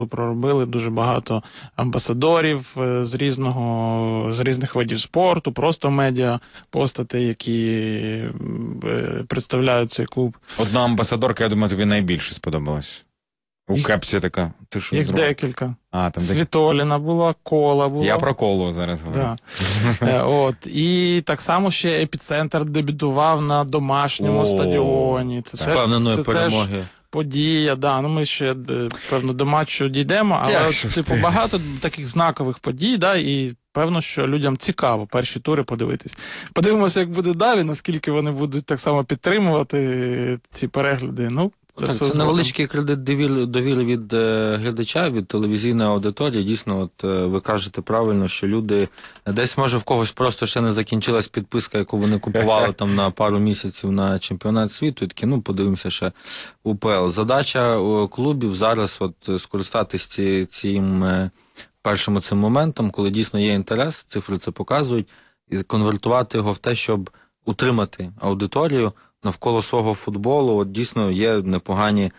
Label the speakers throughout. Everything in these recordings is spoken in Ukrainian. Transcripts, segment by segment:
Speaker 1: проробили дуже багато амбасадорів з різних видів спорту, просто медіа, постати, які представляють цей клуб.
Speaker 2: Одна амбасадорка, я думаю, тобі найбільше сподобалась. У кепці така. Ти що
Speaker 1: їх
Speaker 2: зробив?
Speaker 1: декілька.
Speaker 2: Там
Speaker 1: Світоліна була, Кола була.
Speaker 2: Я про Колу зараз говорю.
Speaker 1: Да. І так само ще Епіцентр дебютував на домашньому стадіоні. Це
Speaker 3: впевненої перемоги.
Speaker 1: Подія, да. Ми ще, певно, до матчу дійдемо, але багато таких знакових подій, да, і певно, що людям цікаво перші тури подивитись. Подивимося, як буде далі, наскільки вони будуть так само підтримувати ці перегляди.
Speaker 3: Це невеличкий кредит довіри від глядача, від телевізійної аудиторії. Дійсно, ви кажете правильно, що люди десь, може, в когось просто ще не закінчилась підписка, яку вони купували там на пару місяців на чемпіонат світу, і такі, подивимося ще УПЛ. Задача клубів зараз скористатись цим першим цим моментом, коли дійсно є інтерес, цифри це показують, і конвертувати його в те, щоб утримати аудиторію навколо свого футболу. Дійсно є непогані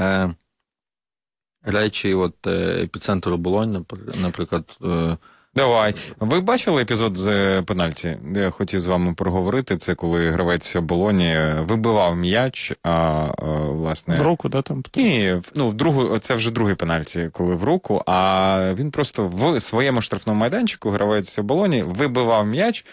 Speaker 3: речі, Епіцентру Болонь, наприклад.
Speaker 2: Давай. Ви бачили епізод з пенальті? Я хотів з вами проговорити. Це коли гравець Болоні вибивав м'яч, власне...
Speaker 1: В руку, да, там?
Speaker 2: Ні, це вже другий пенальті, коли в руку, а він просто в своєму штрафному майданчику, гравець Болоні, вибивав м'яч,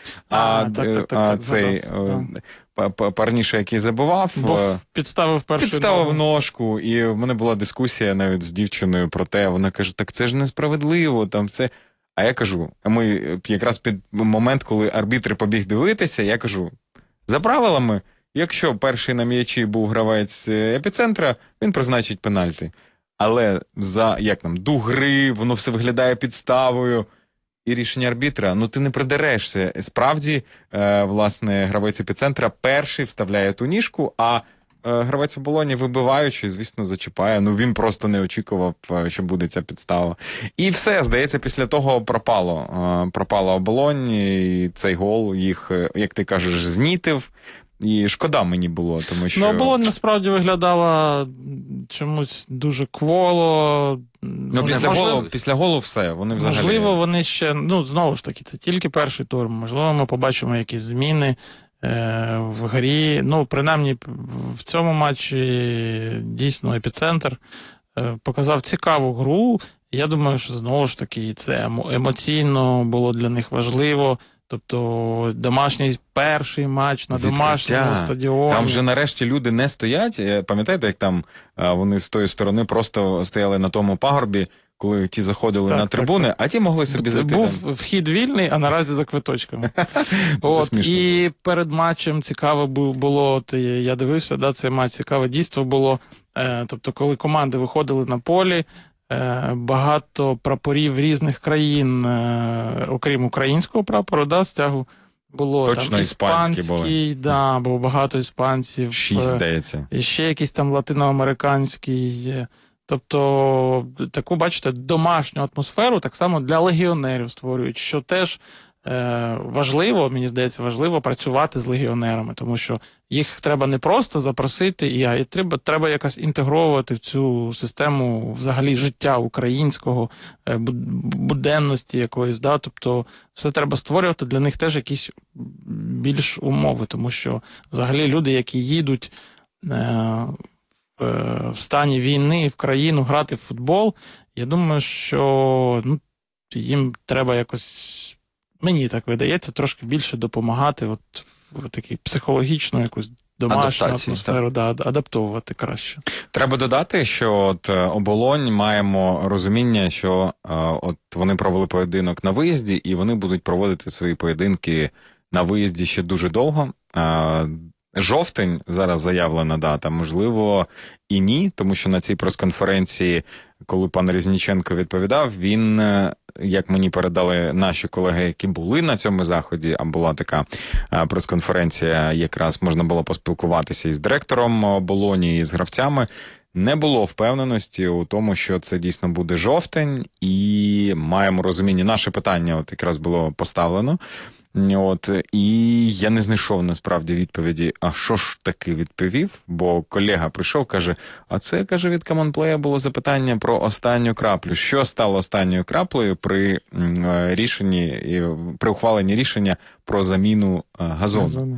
Speaker 2: цей... Парніше, який забивав, підставив ножку, і в мене була дискусія навіть з дівчиною про те, вона каже, так це ж несправедливо, там це... А я кажу, ми якраз під момент, коли арбітр побіг дивитися, я кажу, за правилами, якщо перший на м'ячі був гравець Епіцентра, він призначить пенальті. Але до гри, воно все виглядає підставою. І рішення арбітра, ти не придерешся. Справді, власне, гравець Епіцентра перший вставляє ту ніжку, а гравець у Болоні, вибиваючи, звісно, зачіпає. Він просто не очікував, що буде ця підстава. І все, здається, після того пропало Оболонь, і цей гол їх, як ти кажеш, знітив. І шкода мені було, тому що...
Speaker 1: Оболонь насправді виглядала чомусь дуже кволо.
Speaker 2: Після голу все, вони взагалі...
Speaker 1: Можливо, вони ще, знову ж таки, це тільки перший тур. Можливо, ми побачимо якісь зміни в грі. Принаймні, в цьому матчі дійсно Епіцентр показав цікаву гру. Я думаю, що знову ж таки це емоційно було для них важливо. Тобто домашній перший матч на домашньому стадіоні.
Speaker 2: Там вже нарешті люди не стоять. Пам'ятаєте, як там вони з тої сторони просто стояли на тому пагорбі, коли ті заходили на трибуни, а ті могли собі зайти.
Speaker 1: Був вхід вільний, а наразі за квиточками. І перед матчем цікаво було, я дивився, цей матч, цікаве дійство було. Тобто, коли команди виходили на полі, багато прапорів різних країн, окрім українського прапору, стягу, було
Speaker 2: точно
Speaker 1: там
Speaker 2: іспанський,
Speaker 1: було багато іспанців.
Speaker 2: 6, здається.
Speaker 1: І ще якийсь там латиноамериканський. Тобто, таку, бачите, домашню атмосферу так само для легіонерів створюють, що теж важливо, мені здається, важливо працювати з легіонерами, тому що їх треба не просто запросити, а треба якось інтегровувати в цю систему взагалі життя українського, буденності якоїсь, тобто все треба створювати для них теж якісь більш умови, тому що взагалі люди, які їдуть в стані війни в країну грати в футбол, я думаю, що їм треба якось, мені так видається, трошки більше допомагати в такій психологічну якусь домашню атмосферу, адаптовувати краще.
Speaker 2: Треба додати, що Оболонь маємо розуміння, що вони провели поєдинок на виїзді, і вони будуть проводити свої поєдинки на виїзді ще дуже довго. Жовтень зараз заявлена дата, можливо, і ні, тому що на цій прес-конференції, коли пан Різніченко відповідав, він, як мені передали наші колеги, які були на цьому заході, а була така прес-конференція, якраз можна було поспілкуватися із директором Болоні, і з гравцями, не було впевненості у тому, що це дійсно буде жовтень, і маємо розуміння, наше питання якраз було поставлено І я не знайшов насправді відповіді, а що ж таки відповів, бо колега прийшов, каже, а це, каже, від Комонплея було запитання про останню краплю. Що стало останньою краплею при ухваленні рішення про заміну газону?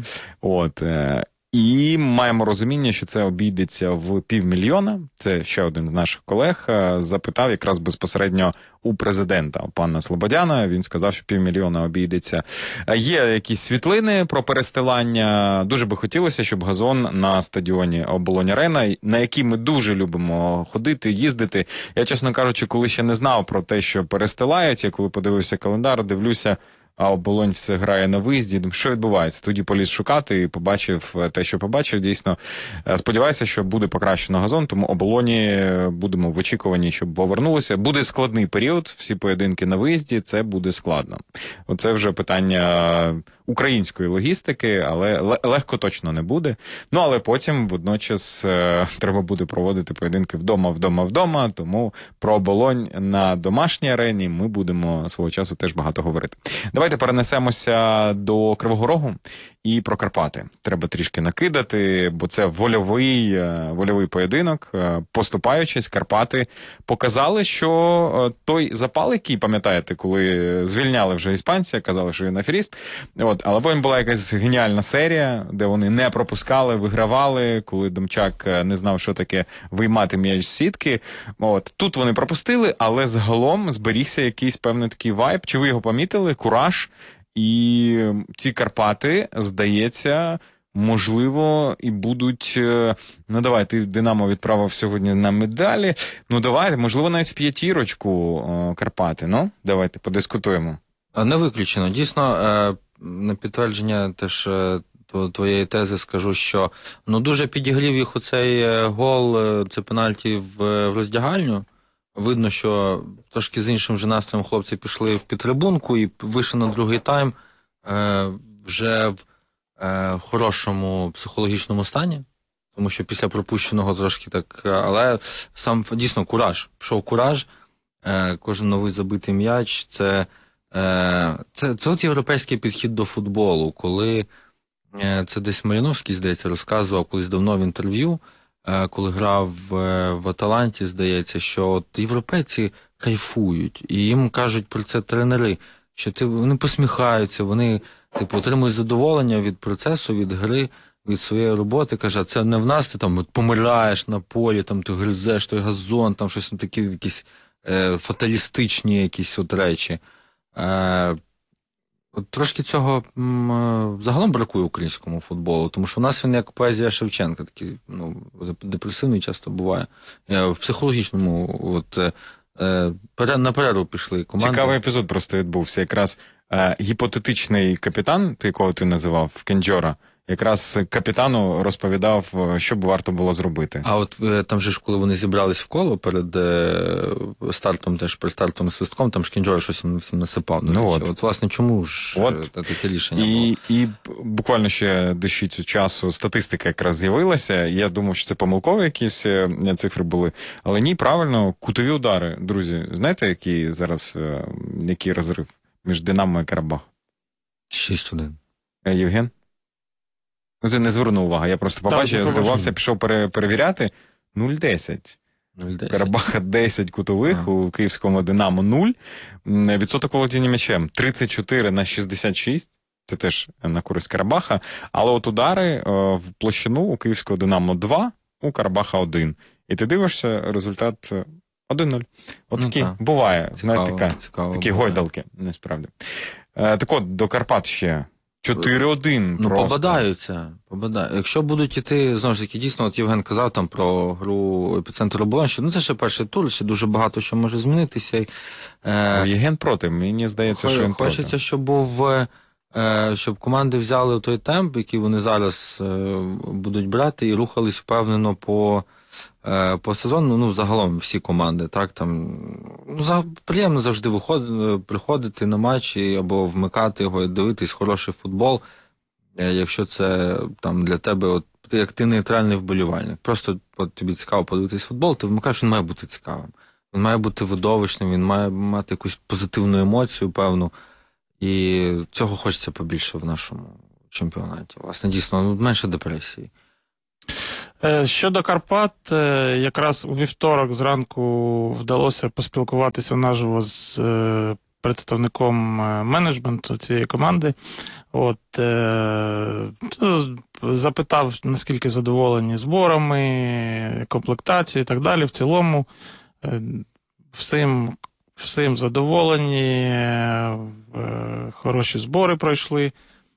Speaker 2: І маємо розуміння, що це обійдеться в 500 000. Це ще один з наших колег запитав якраз безпосередньо у президента пана Слободяна. Він сказав, що 500 000 обійдеться. Є якісь світлини про перестилання. Дуже би хотілося, щоб газон на стадіоні Оболонь-Арена, на який ми дуже любимо ходити, їздити. Я, чесно кажучи, коли ще не знав про те, що перестилають, я коли подивився календар, дивлюся, а Оболонь все грає на виїзді. Думаю, що відбувається? Тоді поліз шукати і побачив те, що побачив. Дійсно, сподіваюся, що буде покращено газон, тому Оболоні будемо в очікуванні, щоб повернулося. Буде складний період, всі поєдинки на виїзді, це буде складно. Оце вже питання української логістики, але легко точно не буде. Але потім водночас треба буде проводити поєдинки вдома, тому про Оболонь на домашній арені ми будемо свого часу теж багато говорити. Давайте перенесемося до Кривого Рогу і про Карпати. Треба трішки накидати, бо це вольовий поєдинок. Поступаючись, Карпати показали, що той запал, який, пам'ятаєте, коли звільняли вже іспанця, казали, що він аферіст, але потім була якась геніальна серія, де вони не пропускали, вигравали, коли Демчак не знав, що таке виймати м'яч з сітки. Тут вони пропустили, але загалом зберігся якийсь певний такий вайб. Чи ви його помітили? Кураж. І ці Карпати, здається, можливо, і будуть... давай, ти Динамо відправив сьогодні на медалі. Давайте, можливо, навіть 5 Карпати. Давайте подискутуємо.
Speaker 3: Не виключено. Дійсно, на підтвердження теж твоєї тези скажу, що дуже підігрів їх оцей гол, це пенальті в роздягальню. Видно, що трошки з іншим вже настроєм хлопці пішли в підтрибунку і вийшли на другий тайм вже в хорошому психологічному стані, тому що після пропущеного трошки так, але сам дійсно кураж, пішов кураж, кожен новий забитий м'яч, це от європейський підхід до футболу, коли це десь Маріновський, здається, розказував колись давно в інтерв'ю, коли грав в Аталанті, здається, що от європейці кайфують, і їм кажуть про це тренери, що вони посміхаються, вони отримують задоволення від процесу, від гри, від своєї роботи. Каже, це не в нас, ти там помираєш на полі, там ти гризеш той газон, там щось такі якісь фаталістичні якісь речі. Трошки цього загалом бракує українському футболу, тому що у нас він як поезія Шевченка, такий, депресивний часто буває. В психологічному, на перерву пішли команди.
Speaker 2: Цікавий епізод просто відбувся. Якраз гіпотетичний капітан, якого ти називав, Кенджора, якраз капітану розповідав, що б варто було зробити.
Speaker 3: А там же ж, коли вони зібрались в коло перед стартом, теж перед стартом свистком, там Шкінджора щось всім насипав. Власне, чому ж таке рішення було?
Speaker 2: І буквально ще дещицю часу статистика якраз з'явилася. Я думав, що це помилкові якісь цифри були. Але ні, правильно, кутові удари. Друзі, знаєте, який розрив між Динамо і Карабах?
Speaker 3: 6-1.
Speaker 2: Євген? Ти не звернув увагу, я просто побачив, я здивався, пішов перевіряти. 0-10. Карабаха 10 кутових, у київському Динамо 0. Відсоток володіння м'ячем 34/66. Це теж на користь Карабаха. Але удари в площину у київського Динамо 2, у Карабаха 1. І ти дивишся, результат 1-0. Такі буває. Такі гойдалки, насправді. Так от, до Карпат ще. 4-1 просто.
Speaker 3: Попадаються. Якщо будуть іти, знову ж таки, дійсно, от Євген казав там про гру епіцентру Оболонь, що це ще перший тур, ще дуже багато що може змінитися.
Speaker 2: Євген проти, мені здається, що він проти.
Speaker 3: Хочеться, щоб команди взяли той темп, який вони зараз будуть брати, і рухались впевнено по сезону, загалом всі команди, так, там, приємно завжди приходити на матчі або вмикати його і дивитись хороший футбол, якщо це там для тебе, як ти нейтральний вболівальник. Просто тобі цікаво подивитись футбол, ти вмикаєш, він має бути цікавим. Він має бути видовищним, він має мати якусь позитивну емоцію, певну. І цього хочеться побільше в нашому чемпіонаті. Власне, дійсно, менше депресії.
Speaker 1: Щодо Карпат, якраз у вівторок зранку вдалося поспілкуватися наживо з представником менеджменту цієї команди. Запитав, наскільки задоволені зборами, комплектацією і так далі. В цілому всім задоволені, хороші збори пройшли.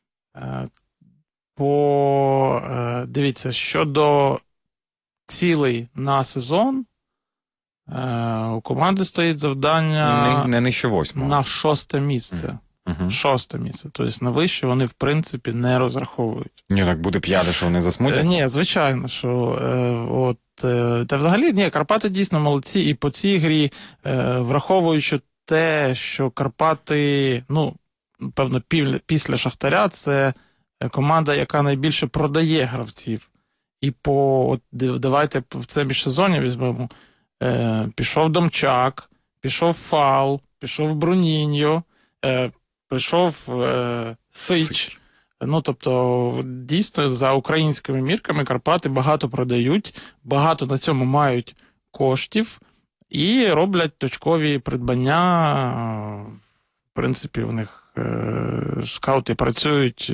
Speaker 1: Дивіться, щодо цілей на сезон, у команди стоїть завдання
Speaker 2: не нижче 8-го.
Speaker 1: На 6-те місце. 6-те місце. Тобто на вище вони, в принципі, не розраховують.
Speaker 2: Ні, так буде 5-те, що вони засмутяться?
Speaker 1: Ні, звичайно, що та взагалі, Карпати дійсно молодці, і по цій грі, враховуючи те, що Карпати, певно, після Шахтаря, це команда, яка найбільше продає гравців. І давайте в це міжсезоння візьмемо. Пішов Домчак, пішов Фал, пішов Бруніньо, пішов Сич. Тобто, дійсно, за українськими мірками Карпати багато продають, багато на цьому мають коштів і роблять точкові придбання. В принципі, у них скаути працюють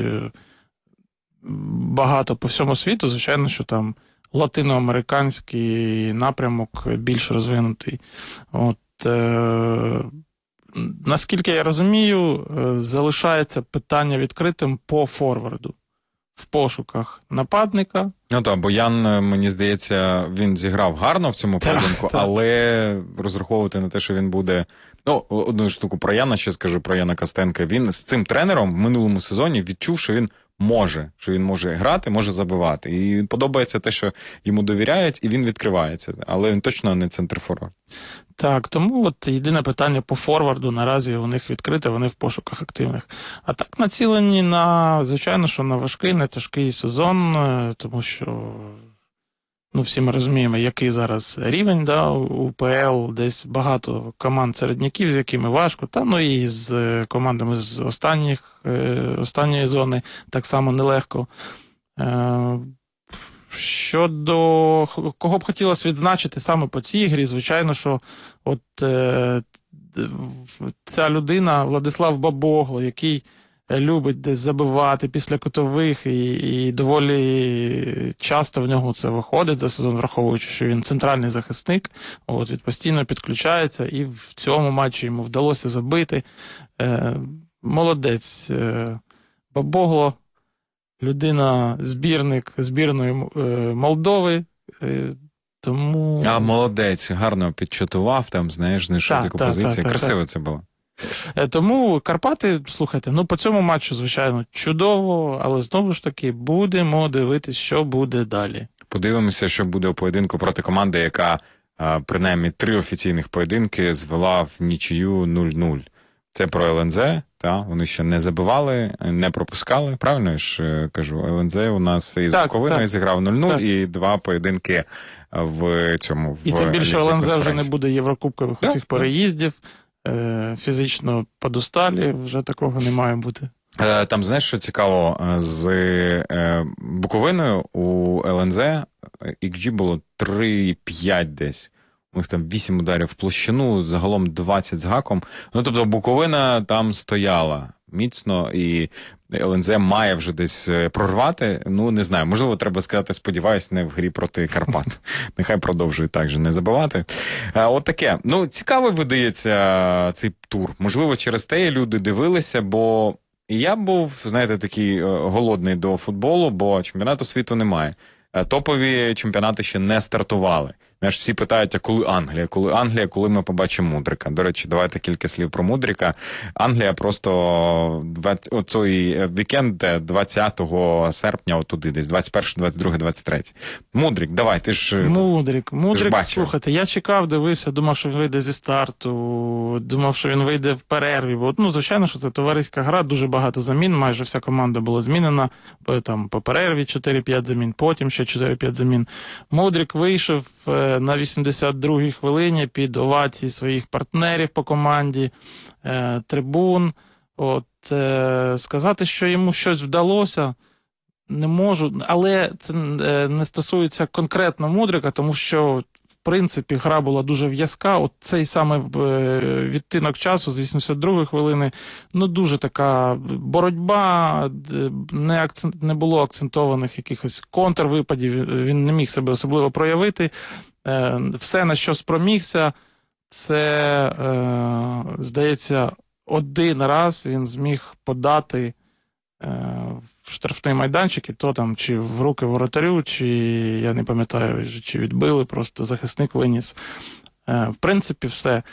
Speaker 1: багато по всьому світу. Звичайно, що там латиноамериканський напрямок більш розвинутий. Наскільки я розумію, залишається питання відкритим по форварду. В пошуках нападника.
Speaker 2: Бо Ян, мені здається, він зіграв гарно в цьому поєдинку, але розраховувати на те, що він буде... одну штуку про Яна ще скажу, про Яна Костенка. Він з цим тренером в минулому сезоні відчув, що він може грати, може забивати. І подобається те, що йому довіряють, і він відкривається. Але він точно не центрфорвард.
Speaker 1: Так, тому єдине питання по форварду наразі у них відкрите, вони в пошуках активних. А так націлені звичайно, що на важкий, на тяжкий сезон, тому що всі ми розуміємо, який зараз рівень у УПЛ, десь багато команд середняків, з якими важко, і з командами з останньої зони так само нелегко. Щодо кого б хотілося відзначити саме по цій грі, звичайно, що ця людина, Владислав Бабогло, який любить десь забивати після кутових, і доволі часто в нього це виходить за сезон, враховуючи, що він центральний захисник, він постійно підключається, і в цьому матчі йому вдалося забити. Молодець Бабогло, людина, збірник збірної Молдови, тому...
Speaker 2: Молодець, гарно підчатував, знайшов таку позицію. Красиво це було.
Speaker 1: Тому Карпати, слухайте, по цьому матчу, звичайно, чудово, але знову ж таки будемо дивитись, що буде далі.
Speaker 2: Подивимося, що буде у поєдинку проти команди, яка принаймні 3 офіційних поєдинки звела в нічию 0-0. Це про ЛНЗ, вони ще не забивали, не пропускали, правильно я ж кажу? ЛНЗ у нас із Буковиною зіграв 0-0 і 2 поєдинки в цьому.
Speaker 1: І тим більше ЛНЗ вже не буде єврокубкових цих переїздів. Фізично подусталі, вже такого не має бути.
Speaker 2: Там, знаєш, що цікаво, з Буковиною у ЛНЗ XG було 3,5 десь. У них там 8 ударів в площину, загалом 20 з гаком. Тобто Буковина там стояла міцно, і ЛНЗ має вже десь прорвати. Не знаю, можливо, треба сказати, сподіваюсь, не в грі проти Карпат. Нехай продовжує так же не забивати. Таке. Цікавий видається цей тур. Можливо, через те люди дивилися, бо я був, такий голодний до футболу, бо чемпіонату світу немає. Топові чемпіонати ще не стартували. Всі питають, а коли Англія? Коли ми побачимо Мудрика? До речі, давайте кілька слів про Мудрика. Англія просто оцей вікенд 20 серпня, отуди десь, 21, 22, 23. Мудрик, давай, ти ж
Speaker 1: Мудрик, слухайте, я чекав, дивився, думав, що він вийде зі старту, думав, що він вийде в перерві. Звичайно, що це товариська гра, дуже багато замін, майже вся команда була змінена, по перерві 4-5 замін, потім ще 4-5 замін. Мудрик вийшов на 82-й хвилині під овації своїх партнерів по команді, трибун. сказати, що йому щось вдалося, не можу, але це не стосується конкретно Мудрика, тому що, в принципі, гра була дуже в'язка. От цей саме відтинок часу з 82-ї хвилини, ну, дуже така боротьба, не було акцентованих якихось контрвипадів, він не міг себе особливо проявити. Все, на що спромігся, це, здається, один раз він зміг подати в штрафний майданчик, і то там чи в руки воротарю, чи, я не пам'ятаю, чи відбили, просто захисник виніс. В принципі, все.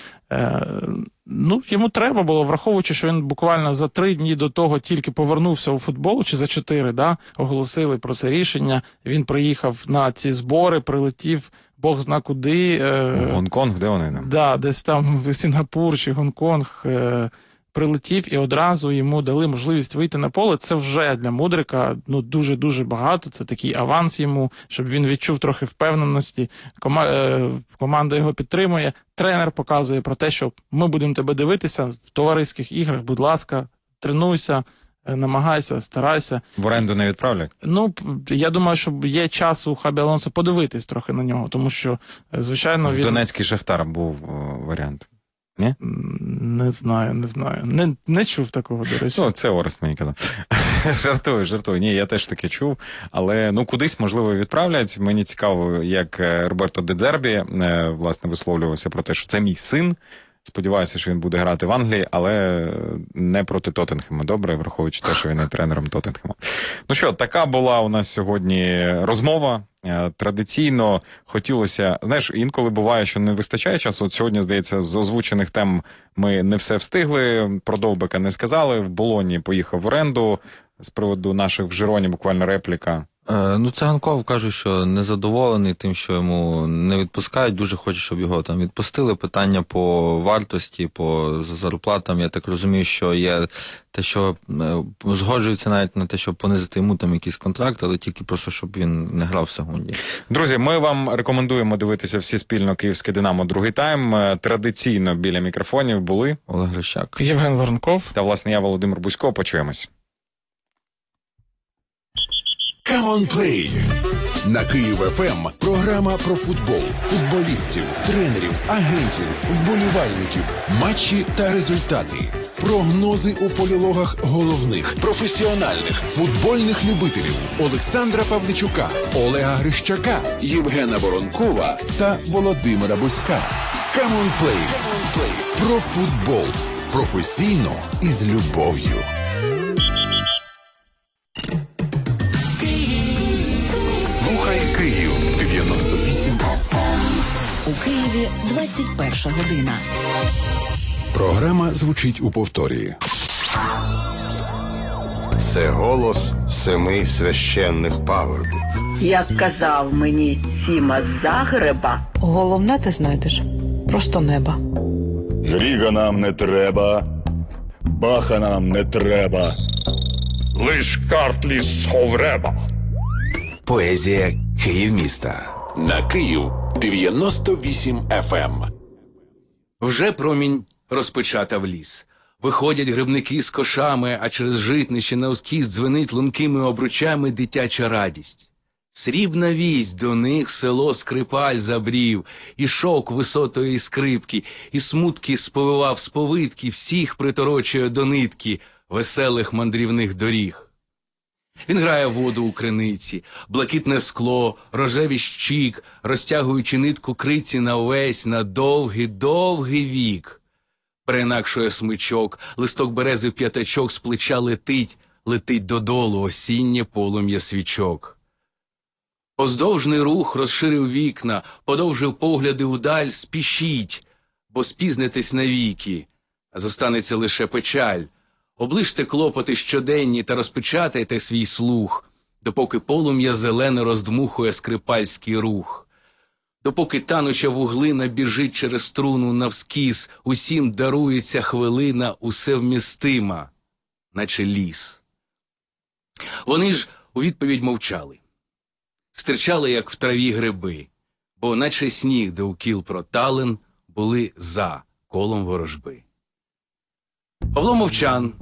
Speaker 1: Ну, йому треба було, враховуючи, що він буквально за 3 дні до того тільки повернувся у футбол, чи за 4, да, оголосили про це рішення. Він приїхав на ці збори, прилетів, Бог зна куди.
Speaker 2: Гонконг, де вони там?
Speaker 1: Да, десь там в Сінгапур чи Гонконг. Прилетів, і одразу йому дали можливість вийти на поле. Це вже для Мудрика, ну, дуже-дуже багато. Це такий аванс йому, щоб він відчув трохи впевненості. Команда його підтримує. Тренер показує про те, що ми будемо тебе дивитися в товариських іграх, будь ласка, тренуйся, намагайся, старайся.
Speaker 2: В оренду не відправлять?
Speaker 1: Ну, я думаю, що є час у Хабі Алонсо подивитись трохи на нього, тому що, звичайно,
Speaker 2: він... В Донецький Шахтар був варіант. Ні?
Speaker 1: Не знаю. Не чув такого, до речі.
Speaker 2: Ну, це Орест мені казав. Жартую. Ні, я теж таке чув. Але, ну, кудись, можливо, відправлять. Мені цікаво, як Роберто Де Дзербі, власне, висловлювався про те, що це мій син. Сподіваюся, що він буде грати в Англії, але не проти Тоттенхема. Добре, враховуючи те, що він є тренером Тоттенхема. Ну що, така була у нас сьогодні розмова. Традиційно хотілося, знаєш, інколи буває, що не вистачає часу. От сьогодні, здається, з озвучених тем ми не все встигли, про Довбика не сказали, в Болоні поїхав в оренду, з приводу наших в Жироні буквально репліка.
Speaker 3: Ну, Циганков каже, що незадоволений тим, що йому не відпускають, дуже хоче, щоб його там відпустили. Питання по вартості, по зарплатам, я так розумію, що є те, що згоджується навіть на те, щоб понизити йому там якийсь контракт, але тільки просто, щоб він не грав в секунді.
Speaker 2: Друзі, ми вам рекомендуємо дивитися всі спільно «Київське Динамо. Другий тайм». Традиційно біля мікрофонів були
Speaker 3: Олег Грищак,
Speaker 1: Євген Воронков
Speaker 2: та, власне, я, Володимир Бузько. Почуємось.
Speaker 4: Come on Play! На Київ ФМ програма про футбол, футболістів, тренерів, агентів, вболівальників, матчі та результати. Прогнози у полілогах головних, професіональних, футбольних любителів Олександра Павличука, Олега Грищака, Євгена Воронкова та Володимира Бузька. Come on Play! Про футбол. Професійно і з любов'ю. Слухай Київ 98 FM.
Speaker 5: У Києві 21 година.
Speaker 4: Програма звучить у повторі.
Speaker 6: Це голос 7 священних пагорбів.
Speaker 7: Як казав мені Сіма з Загреба,
Speaker 8: головне, ти знайдеш просто неба.
Speaker 9: Гріга нам не треба, Баха нам не треба, лиш Картлі з Ховреба.
Speaker 4: Поезія Київміста. На Київ 98 FM.
Speaker 10: Вже промінь розпечатав ліс. Виходять грибники з кошами, а через житнище навскіз дзвенить лункими обручами дитяча радість. Срібна вість до них село Скрипаль забрів, і шовк висотої скрипки, і смутки сповивав з повидки, всіх приторочує до нитки веселих мандрівних доріг. Він грає воду у криниці, блакитне скло, рожеві щік, розтягуючи нитку криці на довгий вік. Переінакшує смичок, листок берези в п'ятачок з плеча летить додолу осіннє полум'я свічок. Поздовжний рух розширив вікна, подовжив погляди удаль, спішіть, бо спізнитесь навіки, а зостанеться лише печаль. Оближте клопоти щоденні та розпечатайте свій слух, допоки полум'я зелене роздмухує скрипальський рух. Допоки тануча вуглина біжить через струну навскіз, усім дарується хвилина усевмістима, наче ліс. Вони ж у відповідь мовчали. Стирчали, як в траві гриби, бо наче сніг довкіл проталин були за колом ворожби. Павло Мовчан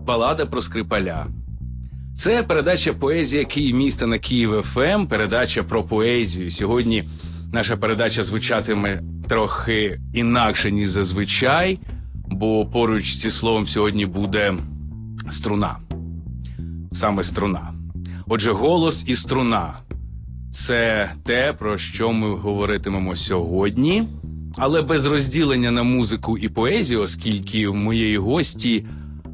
Speaker 10: балада про Скрипаля. Це передача «Поезія Київ міста» на Київ ФМ, передача про поезію. Сьогодні наша передача звучатиме трохи інакше, ніж зазвичай, бо поруч зі словом сьогодні буде струна. Саме струна. Отже, голос і струна – це те, про що ми говоритимемо сьогодні, але без розділення на музику і поезію, оскільки в моєї гості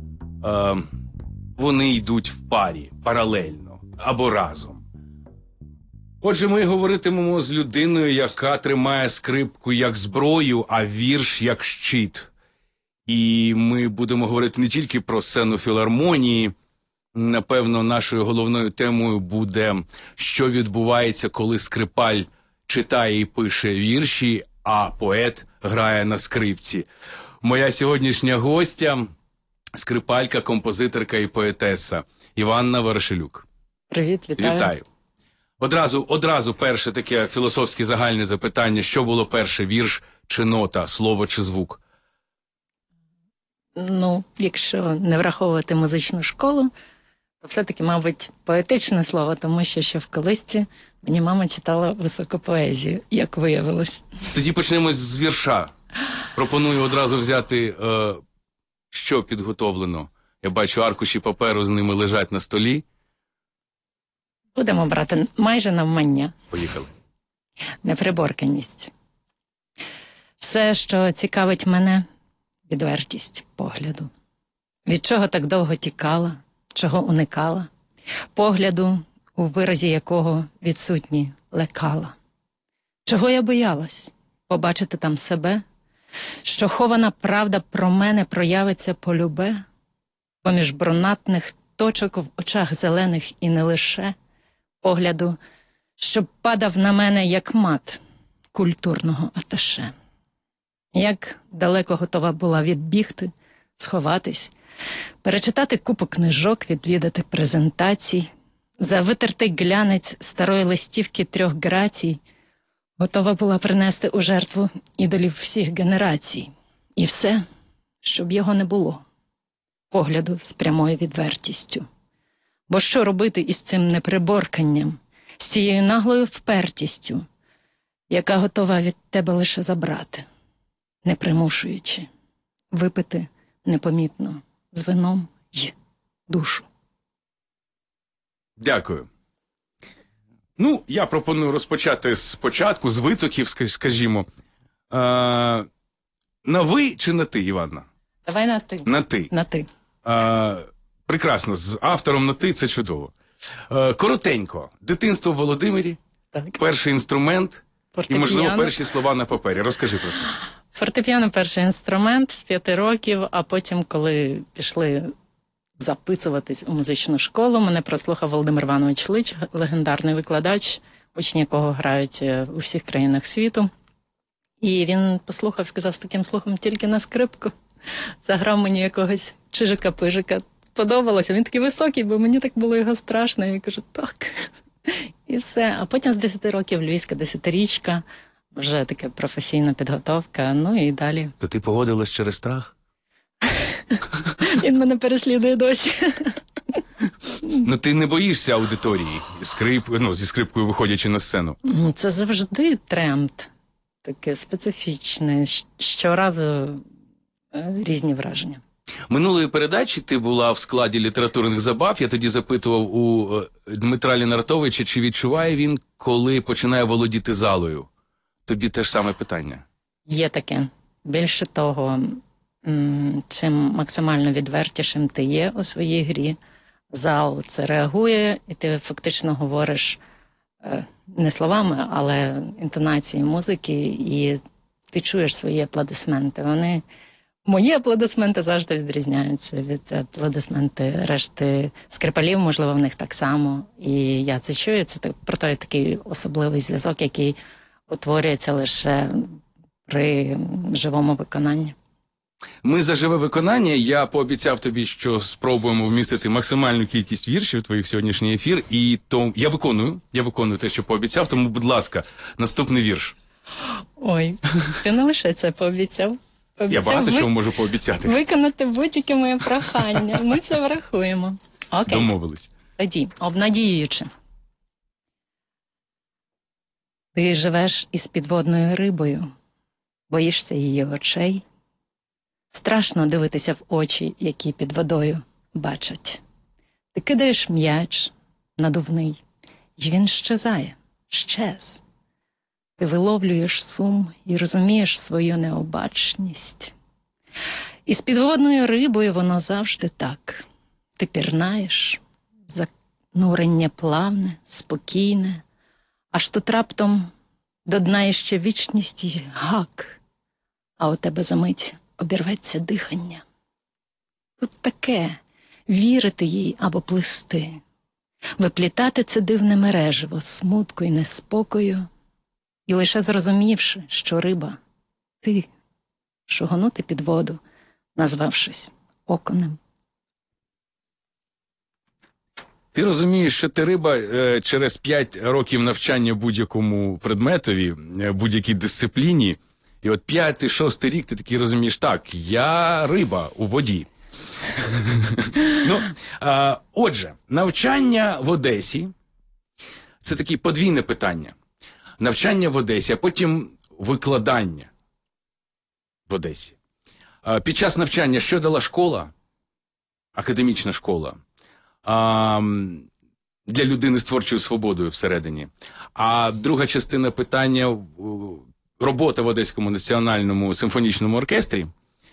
Speaker 10: вони йдуть в парі, паралельно або разом. Отже, ми говоритимемо з людиною, яка тримає скрипку як зброю, а вірш як щит. І ми будемо говорити не тільки про сцену філармонії. Напевно, нашою головною темою буде, що відбувається, коли скрипаль читає і пише вірші, а поет грає на скрипці. Моя сьогоднішня гостя – скрипалька, композиторка і поетеса Іванна Ворошилюк.
Speaker 11: Привіт, вітаю.
Speaker 10: Вітаю. Одразу перше таке філософське загальне запитання. Що було перше, вірш чи нота, слово чи звук?
Speaker 11: Ну, якщо не враховувати музичну школу, то все-таки, мабуть, поетичне слово, тому що ще в колисці мені мама читала високу поезію, як виявилось.
Speaker 10: Тоді почнемо з вірша. Пропоную одразу взяти, що підготовлено. Я бачу, аркуші паперу з ними лежать на столі.
Speaker 11: Будемо брати майже навмання.
Speaker 10: Поїхали.
Speaker 11: Неприборканість. Все, що цікавить мене, відвертість погляду. Від чого так довго тікала, чого уникала, погляду, у виразі якого відсутні лекала. Чого я боялась? Побачити там себе? Що хована правда про мене проявиться полюбе? Поміж брунатних точок в очах зелених і не лише погляду, що падав на мене як мат культурного аташе. Як далеко готова була відбігти, сховатись, перечитати купу книжок, відвідати презентацій, за витертий глянець старої листівки 3 грацій, готова була принести у жертву ідолів всіх генерацій. І все, щоб його не було, погляду з прямою відвертістю. Бо що робити із цим неприборканням, з цією наглою впертістю, яка готова від тебе лише забрати, не примушуючи, випити непомітно з вином й душу.
Speaker 10: Дякую. Ну, я пропоную розпочати спочатку, з витоків, скажімо. На ви чи на ти, Іванна?
Speaker 11: Давай на ти.
Speaker 10: На ти.
Speaker 11: На ти.
Speaker 10: Прекрасно, з автором на ти, це чудово. Коротенько. Дитинство в Володимирі,
Speaker 11: так.
Speaker 10: Перший інструмент
Speaker 11: Фортепіано.
Speaker 10: І, можливо, перші слова на папері. Розкажи про це.
Speaker 11: Фортепіано – перший інструмент з 5 років, а потім, коли пішли записуватись у музичну школу, мене прослухав Володимир Іванович Лич, легендарний викладач, учні якого грають у всіх країнах світу. І він послухав, сказав з таким слухом тільки на скрипку. Заграв мені якогось Чижика-Пижика. Сподобалося. Він такий високий, бо мені так було його страшно. Я кажу, так. І все. А потім з 10 років Львівська 10-річка, вже така професійна підготовка, ну і далі.
Speaker 10: То ти погодилась через страх?
Speaker 11: Він мене переслідує досі.
Speaker 10: Ну ти не боїшся аудиторії, зі скрипкою виходячи на сцену?
Speaker 11: Це завжди тренд. Таке специфічне. Щоразу різні враження.
Speaker 10: Минулої передачі ти була в складі літературних забав. Я тоді запитував у Дмитра Лінартовича, чи відчуває він, коли починає володіти залою. Тобі те ж саме питання.
Speaker 11: Є таке. Більше того, чим максимально відвертішим ти є у своїй грі, зал це реагує, і ти фактично говориш не словами, але інтонацією музики, і ти чуєш свої аплодисменти. Мої аплодисменти завжди відрізняються від аплодисменти решти скрипалів, можливо, в них так само. І я це чую, це про той такий особливий зв'язок, який утворюється лише при живому виконанні.
Speaker 10: Ми за живе виконання. Я пообіцяв тобі, що спробуємо вмістити максимальну кількість віршів в твій сьогоднішній ефір. І то я виконую те, що пообіцяв, тому, будь ласка, наступний вірш.
Speaker 11: Ой, ти не лише це пообіцяв.
Speaker 10: Я багато чого можу пообіцяти.
Speaker 11: Виконати будь-яке моє прохання. Ми це врахуємо. Окей.
Speaker 10: Домовились.
Speaker 11: Тоді, обнадіюючи. Ти живеш із підводною рибою, боїшся її очей. Страшно дивитися в очі, які під водою бачать. Ти кидаєш м'яч надувний, і він щез. Ти виловлюєш сум і розумієш свою необачність. І з підводною рибою воно завжди так. Ти пірнаєш, занурення плавне, спокійне, аж тут раптом до дна іще вічність і гак, а у тебе за мить обірветься дихання. Тут таке – вірити їй або плисти, виплітати це дивне мереживо смутку і неспокою, і лише зрозумівши, що риба – ти, шугонути під воду, назвавшись окунем.
Speaker 10: Ти розумієш, що ти риба через 5 років навчання будь-якому предметові, будь-якій дисципліні, і от 5-6 рік ти такий розумієш, так, я риба у воді. Отже, навчання в Одесі – це таке подвійне питання. Навчання в Одесі, а потім викладання в Одесі. Під час навчання що дала школа, академічна школа, для людини з творчою свободою всередині? А друга частина питання – робота в Одеському національному симфонічному оркестрі.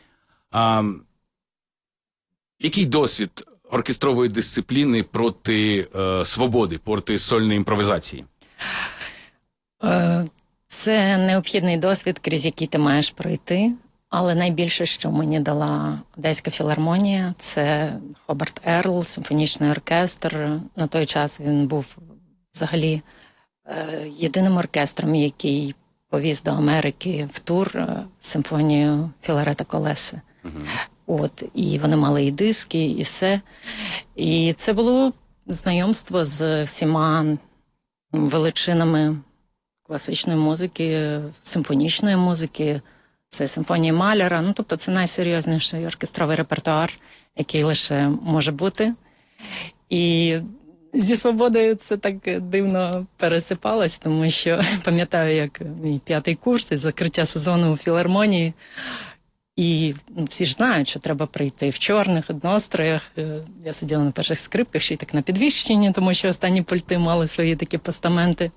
Speaker 10: Який досвід оркестрової дисципліни проти свободи, проти сольної імпровізації?
Speaker 11: Це необхідний досвід, крізь який ти маєш пройти. Але найбільше, що мені дала Одеська філармонія, це Хобарт Ерл, симфонічний оркестр. На той час він був взагалі єдиним оркестром, який повіз до Америки в тур симфонію Філарета Колеси. І вони мали і диски, і все. І це було знайомство з всіма величинами класичної музики, симфонічної музики. Це симфонії Маляра, тобто це найсерйозніший оркестровий репертуар, який лише може бути. І зі свободою це так дивно пересипалось, тому що пам'ятаю, як мій 5-й курс і закриття сезону у філармонії. І всі ж знають, що треба прийти в чорних одностроях. Я сиділа на перших скрипках, ще й так на підвищенні, тому що останні пульти мали свої такі постаменти.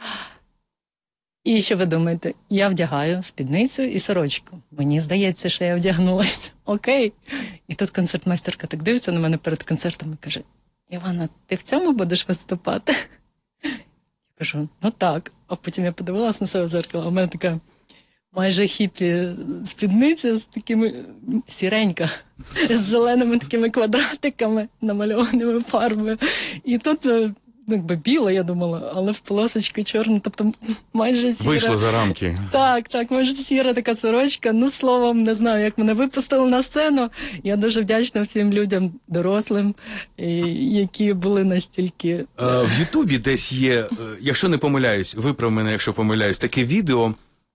Speaker 11: І що ви думаєте? Я вдягаю спідницю і сорочку. Мені здається, що я вдягнулася. Окей. І тут концертмейстерка так дивиться на мене перед концертом і каже: Івана, ти в цьому будеш виступати? Я кажу, ну так. А потім я подивилася на себе в зеркало, а в мене така майже хіпі спідниця з такими сіренька, з зеленими такими квадратиками, намальованими фарбою. І тут якби біла, я думала, але в полосочку чорну, тобто майже сіра.
Speaker 10: Вийшло за рамки.
Speaker 11: Так, майже сіра така сорочка. Ну, словом, не знаю, як мене випустили на сцену. Я дуже вдячна всім людям, дорослим, які були настільки...
Speaker 10: В Ютубі десь є, якщо не помиляюсь, виправ мене, якщо помиляюсь, таке відео,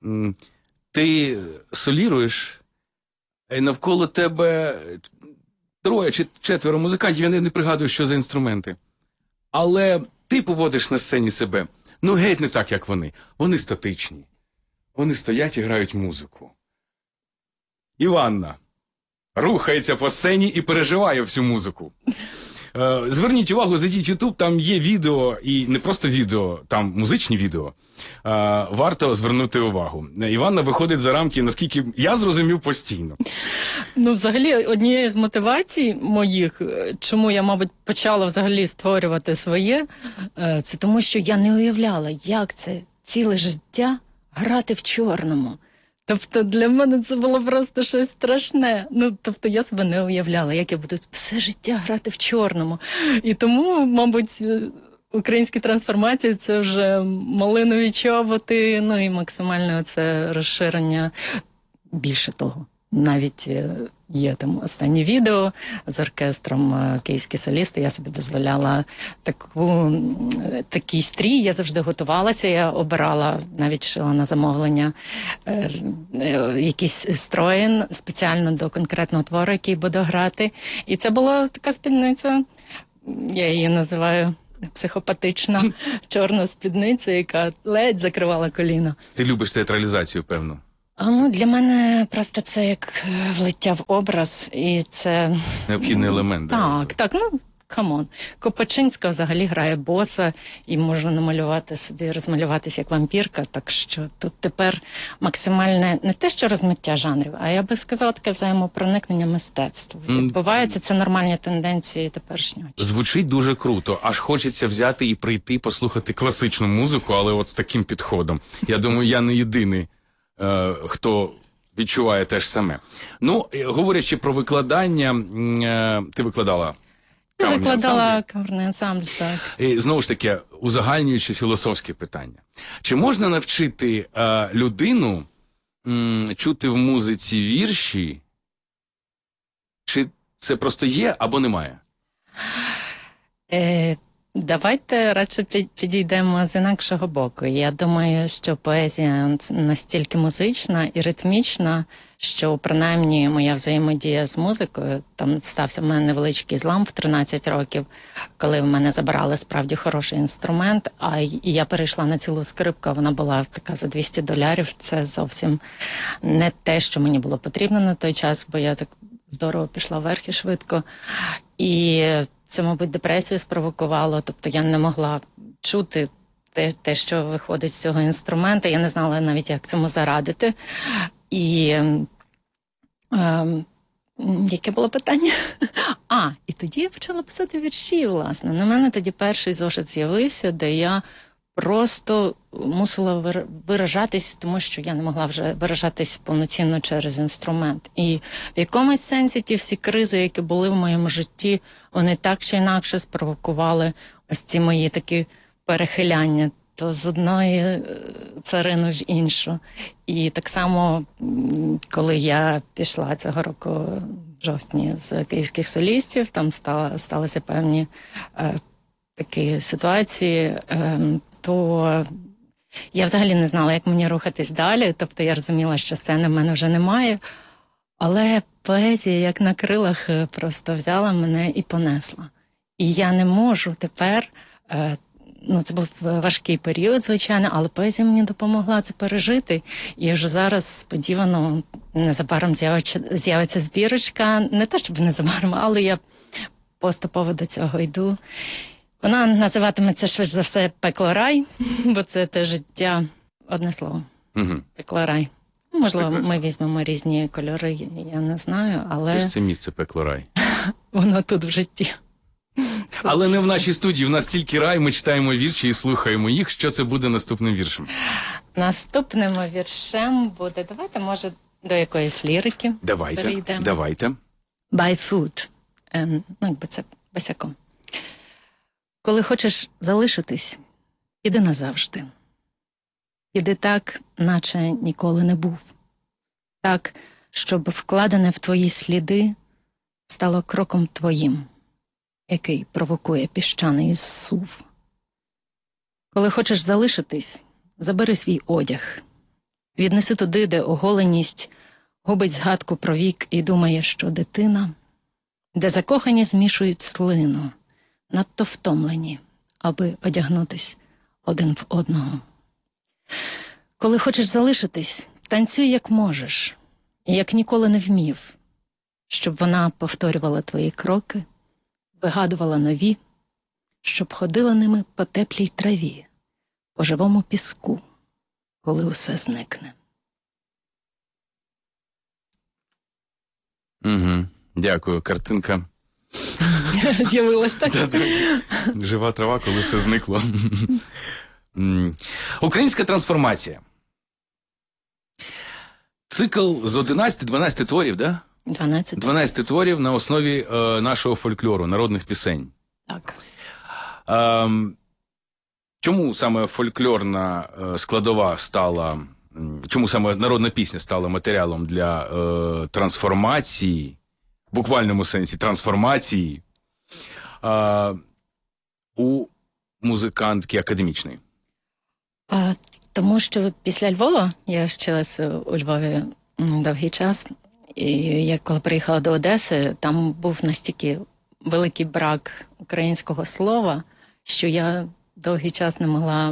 Speaker 10: ти соліруєш, і навколо тебе 3 чи 4 музикантів, я не пригадую, що за інструменти. Але ти поводиш на сцені себе, ну геть не так, як вони. Вони статичні. Вони стоять і грають музику. Іванна рухається по сцені і переживає всю музику. Зверніть увагу, зайдіть в YouTube, там є відео, і не просто відео, там музичні відео. Варто звернути увагу. Іванна виходить за рамки, наскільки я зрозумів, постійно.
Speaker 11: Ну, взагалі, однією з мотивацій моїх, чому я, мабуть, почала взагалі створювати своє, це тому, що я не уявляла, як це ціле життя грати в чорному. Тобто для мене це було просто щось страшне. Ну, тобто я себе не уявляла, як я буду все життя грати в чорному. І тому, мабуть, українські трансформації – це вже малинові чоботи, ну і максимальне це розширення. Більше того, навіть є там останнє відео з оркестром «Київські солісти». Я собі дозволяла такий стрій. Я завжди готувалася, я обирала, навіть шила на замовлення якийсь строї спеціально до конкретного твору, який буду грати. І це була така спідниця, я її називаю психопатична чорна спідниця, яка ледь закривала коліна.
Speaker 10: Ти любиш театралізацію, певно?
Speaker 11: Для мене просто це як влиття в образ, і це...
Speaker 10: Необхідний елемент.
Speaker 11: Так, камон. Копачинська взагалі грає боса, і можна намалювати собі, розмалюватися як вампірка, так що тут тепер максимальне, не те, що розмиття жанрів, а я би сказала, таке взаємопроникнення мистецтва. Відбувається, це нормальні тенденції теперішнього.
Speaker 10: Звучить дуже круто, аж хочеться взяти і прийти послухати класичну музику, але от з таким підходом. Я думаю, я не єдиний, хто відчуває те ж саме. Говорячи про викладання, ти викладала
Speaker 11: камерний ансамбль, так.
Speaker 10: І знову ж таки, узагальнюючи філософське питання. Чи можна навчити людину чути в музиці вірші? Чи це просто є або немає?
Speaker 11: Давайте радше підійдемо з інакшого боку. Я думаю, що поезія настільки музична і ритмічна, що принаймні моя взаємодія з музикою, там стався в мене невеличкий злам в 13 років, коли в мене забрали справді хороший інструмент, і я перейшла на цілу скрипку, вона була така за $200, це зовсім не те, що мені було потрібно на той час, бо я так здорово пішла вверх і швидко. І це, мабуть, депресію спровокувало, тобто я не могла чути те, що виходить з цього інструмента, я не знала навіть, як цьому зарадити. І яке було питання? І тоді я почала писати вірші, власне. На мене тоді перший зошит з'явився, де я просто мусила виражатись, тому що я не могла вже виражатись повноцінно через інструмент. І в якомусь сенсі ті всі кризи, які були в моєму житті, вони так чи інакше спровокували ось ці мої такі перехиляння, то з одної царини в іншу. І так само, коли я пішла цього року в жовтні з київських солістів, там сталися певні такі ситуації, то я взагалі не знала, як мені рухатись далі, тобто я розуміла, що сцени в мене вже немає, але поезія, як на крилах, просто взяла мене і понесла. І я не можу тепер, це був важкий період, звичайно, але поезія мені допомогла це пережити. І вже зараз, сподівано, незабаром з'явиться збірочка, не те, щоб незабаром, але я поступово до цього йду. Вона називатиметься, швидше за все, «Пекло-рай», бо це те життя, одне слово. «Пекло-рай». Можливо, ми візьмемо різні кольори, я не знаю, але...
Speaker 10: Де ж це місце «Пекло-рай»?
Speaker 11: Воно тут в житті.
Speaker 10: Але не в нашій студії, у нас тільки рай, ми читаємо вірші і слухаємо їх. Що це буде наступним віршем?
Speaker 11: Наступним віршем буде, давайте, може, до якоїсь лірики перейдемо.
Speaker 10: Давайте.
Speaker 11: «By foot». Якби це босяком. Коли хочеш залишитись, іди назавжди. Іди так, наче ніколи не був. Так, щоб вкладене в твої сліди стало кроком твоїм, який провокує піщаний зсув. Коли хочеш залишитись, забери свій одяг. Віднеси туди, де оголеність губить згадку про вік і думає, що дитина, де закохані змішують слину, надто втомлені, аби одягнутись один в одного. Коли хочеш залишитись, танцюй як можеш, і як ніколи не вмів, щоб вона повторювала твої кроки, вигадувала нові, щоб ходила ними по теплій траві, по живому піску, коли усе зникне.
Speaker 10: Дякую. Картинка
Speaker 11: з'явилась, так?
Speaker 10: Жива трава, коли все зникло. Українська трансформація. Цикл з 11-12 творів, да?
Speaker 11: 12.
Speaker 10: 12 творів на основі нашого фольклору, народних пісень.
Speaker 11: Так.
Speaker 10: Чому саме фольклорна складова стала, чому саме народна пісня стала матеріалом для трансформації буквальному сенсі трансформації у музикантки академічної?
Speaker 11: Тому що після Львова, я вчилася у Львові довгий час, і я коли приїхала до Одеси, там був настільки великий брак українського слова, що я довгий час не могла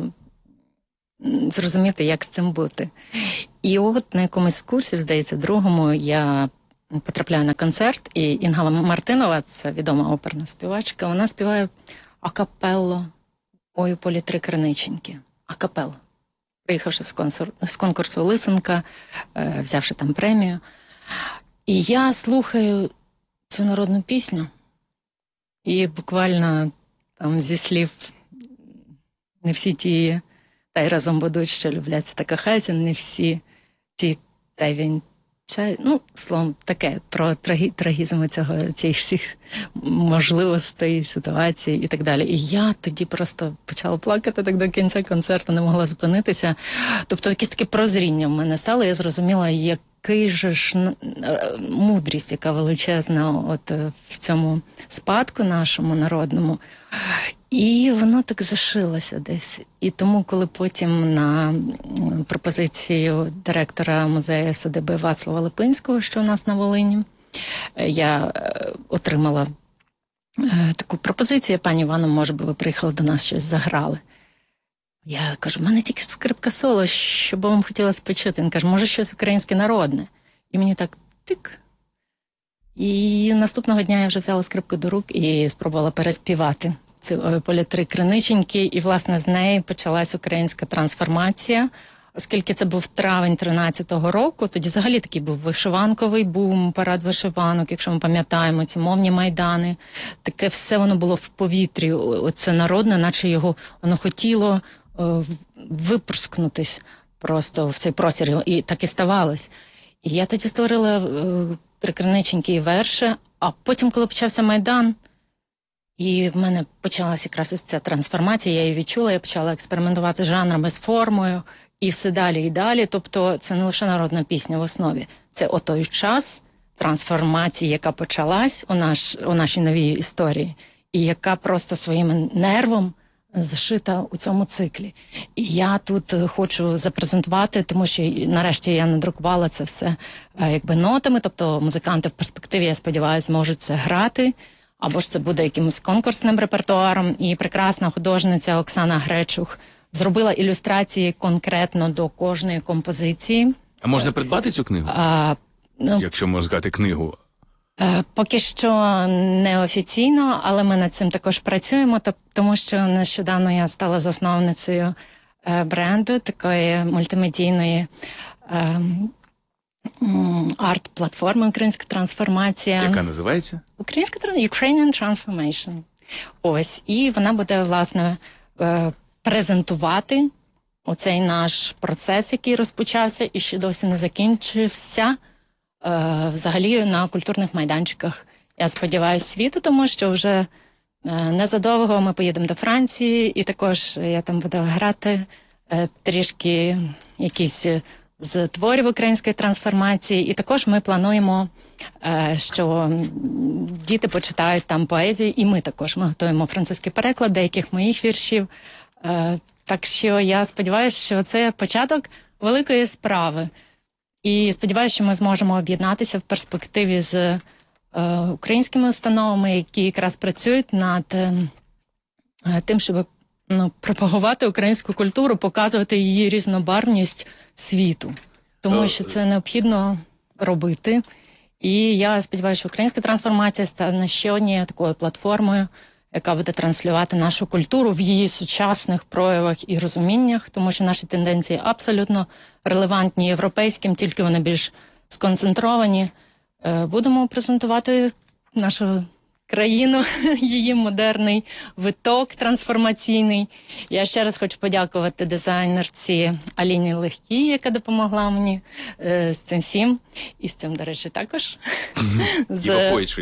Speaker 11: зрозуміти, як з цим бути. І от на якомусь курсі, здається, другому, я потрапляю на концерт, і Інга Мартинова, це відома оперна співачка, вона співає акапелло «Ой, у полі три криниченьки». Акапелло. Приїхавши з конкурсу «Лисенка», взявши там премію. І я слухаю цю народну пісню, і буквально там зі слів не всі ті, та й разом будуть, що любляться та кохаються, не всі ті, та й він чай. Ну, словом, таке, про трагізм цих всіх можливостей, ситуацій і так далі. І я тоді просто почала плакати так до кінця концерту, не могла зупинитися. Тобто якесь таке прозріння в мене стало, я зрозуміла, який же ж мудрість, яка величезна от в цьому спадку нашому народному. І воно так зашилося десь. І тому, коли потім на пропозицію директора музею СДБ Вацлава Липинського, що у нас на Волині, я отримала таку пропозицію: пані Івано, може би ви приїхали до нас, щось заграли. Я кажу, в мене тільки скрипка соло, що б вам хотілося почути. Він каже, може щось українське народне. І мені так тик. І наступного дня я вже взяла скрипку до рук і спробувала переспівати цю «Полі три криниченьки», і, власне, з неї почалась українська трансформація. Оскільки це був травень 13-го року, тоді взагалі такий був вишиванковий бум, парад вишиванок, якщо ми пам'ятаємо, ці мовні майдани. Таке все воно було в повітрі, оце народне, наче його воно хотіло випорскнутись просто в цей простір, і так і ставалось. І я тоді створила «Три криниченьки» і верші, а потім, коли почався Майдан, і в мене почалася якраз ось ця трансформація, я її відчула, я почала експериментувати з жанрами, з формою, і все далі і далі. Тобто це не лише народна пісня в основі, це той час трансформації, яка почалась у нашій новій історії, і яка просто своїм нервом зашита у цьому циклі. І я тут хочу запрезентувати, тому що нарешті я надрукувала це все якби нотами, тобто музиканти в перспективі, я сподіваюся, зможуть це грати, або ж це буде якимось конкурсним репертуаром. І прекрасна художниця Оксана Гречух зробила ілюстрації конкретно до кожної композиції.
Speaker 10: А можна придбати цю книгу? Якщо можна сказати книгу.
Speaker 11: Поки що неофіційно, але ми над цим також працюємо, тому що нещодавно я стала засновницею бренду, такої мультимедійної арт-платформи «Українська трансформація».
Speaker 10: Яка називається?
Speaker 11: Ukrainian Transformation. Ось. І вона буде, власне, презентувати оцей наш процес, який розпочався і ще досі не закінчився, взагалі на культурних майданчиках, я сподіваюся, світу, тому що вже незадовго ми поїдемо до Франції, і також я там буду грати трішки якісь з творів української трансформації, і також ми плануємо, що діти почитають там поезію, і ми також, ми готуємо французький переклад деяких моїх віршів. Так що я сподіваюся, що це початок великої справи. І сподіваюся, що ми зможемо об'єднатися в перспективі з українськими установами, які якраз працюють над тим, щоб пропагувати українську культуру, показувати її різнобарвність світу. Тому що це необхідно робити. І я сподіваюся, що українська трансформація стане ще однією такою платформою, яка буде транслювати нашу культуру в її сучасних проявах і розуміннях, тому що наші тенденції абсолютно релевантні європейським, тільки вони більш сконцентровані. Будемо презентувати нашу країну, її модерний виток трансформаційний. Я ще раз хочу подякувати дизайнерці Аліні Легкій, яка допомогла мені з цим всім. І з цим, до речі, також.
Speaker 10: Іва Poetry.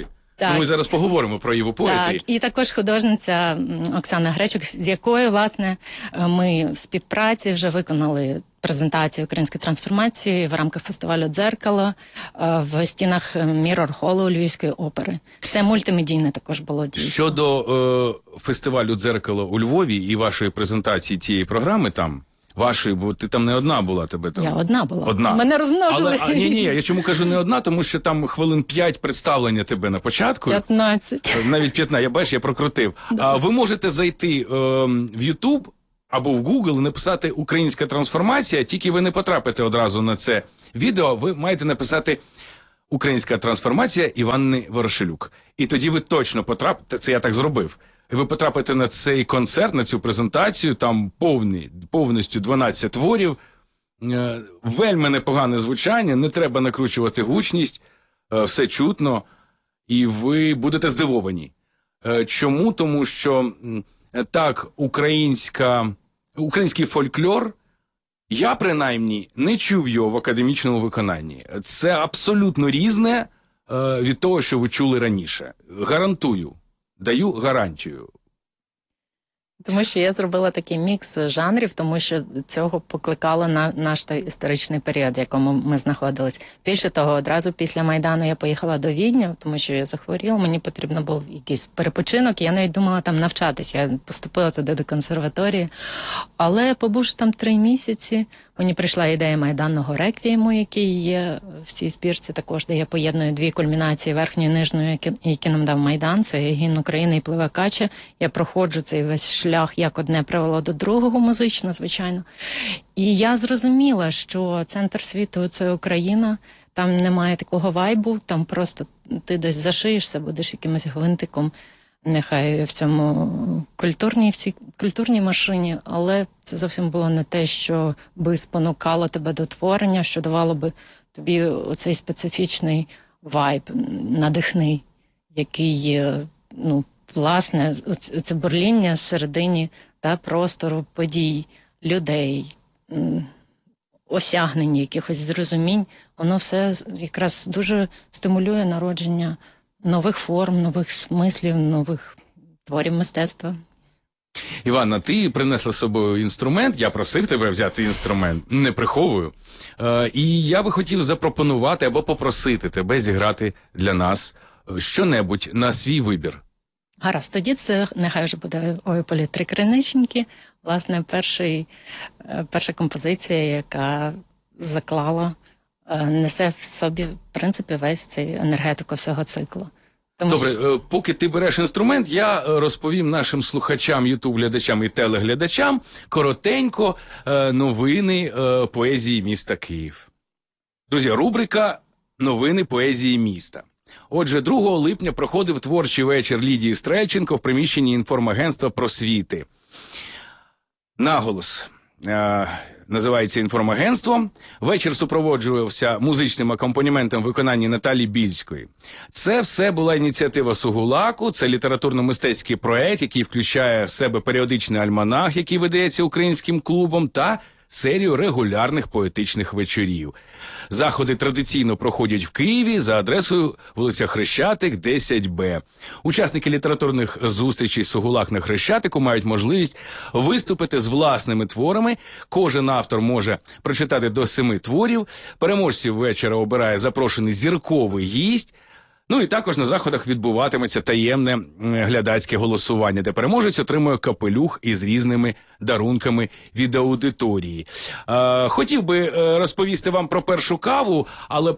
Speaker 10: Ну, ми зараз поговоримо про Єву Поетрі.
Speaker 11: Так, і також художниця Оксана Гречук, з якою, власне, ми в співпраці вже виконали презентацію української трансформації в рамках фестивалю «Дзеркало» в стінах Міррор-холу Львівської опери. Це мультимедійне також було дійсно.
Speaker 10: Щодо фестивалю «Дзеркало» у Львові і вашої презентації тієї програми там, вашої, бо ти там не одна була, тебе там.
Speaker 11: Я одна була.
Speaker 10: Одна.
Speaker 11: Мене розмножили.
Speaker 10: Ні, я чому кажу не одна, тому що там хвилин 5 представлення тебе на початку.
Speaker 11: 15.
Speaker 10: Навіть 15, я прокрутив. Да. Ви можете зайти в YouTube або в Google і написати «Українська трансформація», тільки ви не потрапите одразу на це відео, ви маєте написати «Українська трансформація» Іванни Ворошилюк. І тоді ви точно потрапите, це я так зробив, і ви потрапите на цей концерт, на цю презентацію, там повністю 12 творів, вельми непогане звучання, не треба накручувати гучність, все чутно, і ви будете здивовані. Чому? Тому що так, український фольклор, я принаймні не чув його в академічному виконанні. Це абсолютно різне від того, що ви чули раніше. Гарантую. Даю гарантію.
Speaker 11: Тому що я зробила такий мікс жанрів, тому що цього покликало наш той історичний період, в якому ми знаходились. Більше того, одразу після Майдану я поїхала до Відня, тому що я захворіла, мені потрібно був якийсь перепочинок, і я навіть думала там навчатися. Я поступила туди до консерваторії. Але побувши там 3 місяці, мені прийшла ідея майданного реквієму, який є в цій збірці також, де я поєдную 2 кульмінації, верхньої і нижньої, які нам дав Майдан, це гімн України і «Пливе кача». Я проходжу цей весь шлях, як одне привело до другого музично, звичайно. І я зрозуміла, що центр світу – це Україна, там немає такого вайбу, там просто ти десь зашиєшся, будеш якимось гвинтиком, нехай в цьому культурній машині, але це зовсім було не те, що би спонукало тебе до творення, що давало би тобі оцей специфічний вайб, надихний, який, власне, це бурління всередині простору, подій, людей, осягнення якихось зрозумінь, воно все якраз дуже стимулює народження нових форм, нових смислів, нових творів мистецтва.
Speaker 10: Іванна, ти принесла з собою інструмент, я просив тебе взяти інструмент, не приховую. І я би хотів запропонувати або попросити тебе зіграти для нас що-небудь на свій вибір.
Speaker 11: Гаразд, тоді це нехай вже буде «Ой, полі три криниченьки». Власне, перша композиція, яка заклала, несе в собі, в принципі, весь цей енергетику всього циклу.
Speaker 10: Добре, поки ти береш інструмент, я розповім нашим слухачам, ютуб-глядачам і телеглядачам коротенько новини поезії міста Київ. Друзі, рубрика «Новини поезії міста». Отже, 2 липня проходив творчий вечір Лідії Стрельченко в приміщенні інформагентства «Просвіти». Наголос називається інформагентство. Вечір супроводжувався музичним акомпанементом в виконанні Наталі Більської. Це все була ініціатива Сугулаку, це літературно-мистецький проект, який включає в себе періодичний альманах, який видається українським клубом, та серію регулярних поетичних вечорів. Заходи традиційно проходять в Києві за адресою вулиця Хрещатик, 10Б. Учасники літературних зустрічей «Сугулак» на Хрещатику мають можливість виступити з власними творами. Кожен автор може прочитати до 7 творів. Переможців вечора обирає запрошений зірковий гість. Ну і також на заходах відбуватиметься таємне глядацьке голосування, де переможець отримує капелюх із різними дарунками від аудиторії. Хотів би розповісти вам про першу каву, але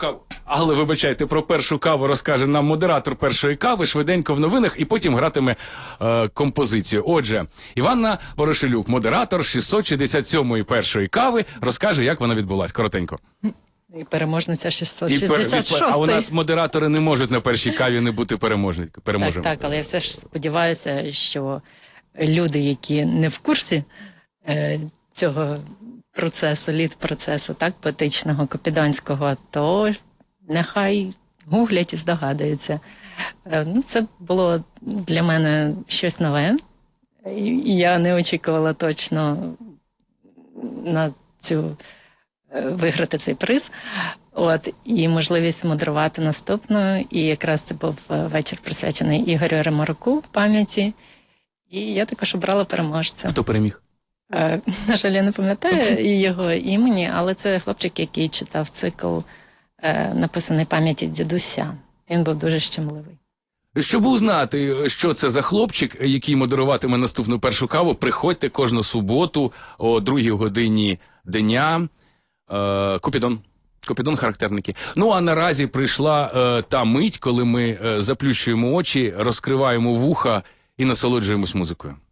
Speaker 10: про першу каву розкаже нам модератор першої кави швиденько в новинах і потім гратиме композицію. Отже, Іванна Ворошилюк, модератор 667-ї першої кави, розкаже, як вона відбулась. Коротенько.
Speaker 11: І переможниця 666.
Speaker 10: А у нас модератори не можуть на першій каві не бути переможними.
Speaker 11: Так, але я все ж сподіваюся, що люди, які не в курсі цього процесу, лід-процесу, поетичного, копіданського, то нехай гуглять і здогадуються. Це було для мене щось нове. І я не очікувала точно на виграти цей приз. І можливість модерувати наступну. І якраз це був вечір присвячений Ігорю Ремаруку, пам'яті. І я також обрала переможця.
Speaker 10: Хто переміг?
Speaker 11: На жаль, я не пам'ятаю його імені, але це хлопчик, який читав цикл, написаний пам'яті дідуся. Він був дуже щемливий.
Speaker 10: Щоб узнати, що це за хлопчик, який модеруватиме наступну першу каву, приходьте кожну суботу о 2 годині дня. Купідон характерники. Ну, а наразі прийшла та мить, коли ми заплющуємо очі, розкриваємо вуха і насолоджуємось музикою.